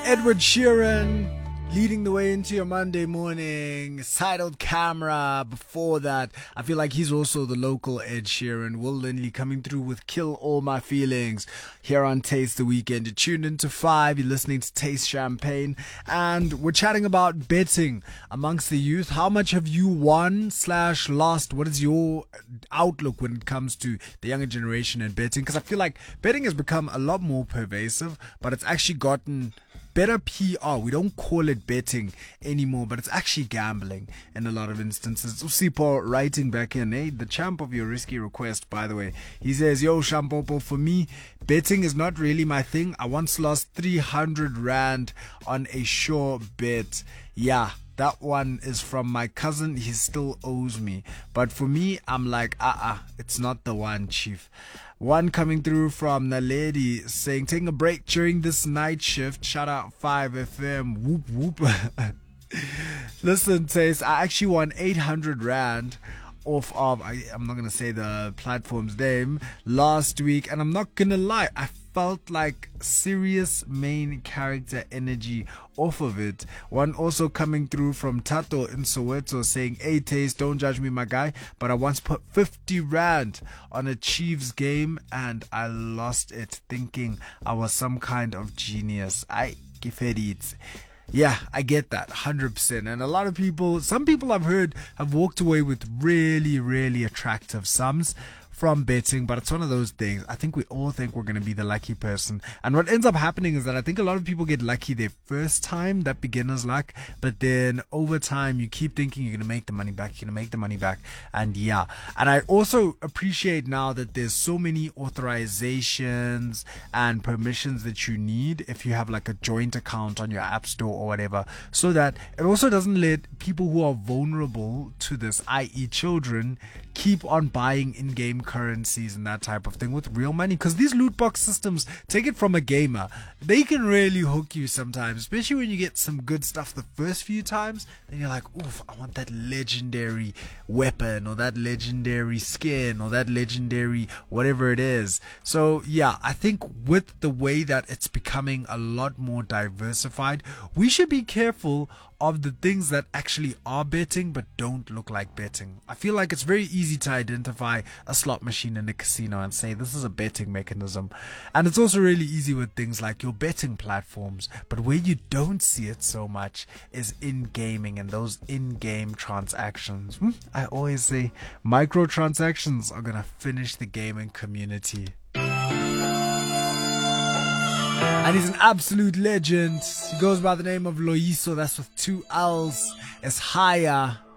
Edward Sheeran leading the way into your Monday morning. Sidled Camera. Before that, I feel like he's also the local Ed Sheeran. Will Lindley coming through with Kill All My Feelings here on Taste the Weekend. You're tuned into 5. You're listening to Taste Champagne. And we're chatting about betting amongst the youth. How much have you won/lost? What is your outlook when it comes to the younger generation and betting? Because I feel like betting has become a lot more pervasive, but it's actually gotten better PR. We don't call it betting anymore, but it's actually gambling in a lot of instances. Usipo writing back in, hey, the champ of your risky request, by the way. He says, yo, Shampopo, for me, betting is not really my thing. I once lost 300 Rand on a sure bet. Yeah. That one is from my cousin. He still owes me. But for me, I'm like, it's not the one, chief. One coming through from the lady saying, taking a break during this night shift. Shout out 5FM. Whoop, whoop. Listen, Taste, I actually won 800 Rand off of, I'm not going to say the platform's name, last week. And I'm not going to lie, I felt like serious main character energy off of it. One also coming through from Tato in Soweto saying, hey Taste, don't judge me my guy, but I once put 50 Rand on a Chiefs game and I lost it thinking I was some kind of genius. I give it. Yeah, I get that 100%. And a lot of people, some people I've heard have walked away with really, really attractive sums from betting, but it's one of those things. I think we all think we're going to be the lucky person. And what ends up happening is that I think a lot of people get lucky their first time, that beginner's luck, but then over time you keep thinking you're going to make the money back, And yeah, and I also appreciate now that there's so many authorizations and permissions that you need if you have like a joint account on your app store or whatever, so that it also doesn't let people who are vulnerable to this, i.e. children, keep on buying in-game currencies and that type of thing with real money. Because these loot box systems, take it from a gamer, they can really hook you sometimes, especially when you get some good stuff the first few times. Then you're like, oof, I want that legendary weapon or that legendary skin or that legendary whatever it is. So yeah, I think with the way that it's becoming a lot more diversified, we should be careful of the things that actually are betting but don't look like betting. I feel like it's very easy to identify a slot machine in a casino and say this is a betting mechanism. And it's also really easy with things like your betting platforms. But where you don't see it so much is in gaming and those in-game transactions. I always say microtransactions are gonna finish the gaming community. And he's an absolute legend. He goes by the name of Loyiso. That's with 2 L's. It's higher.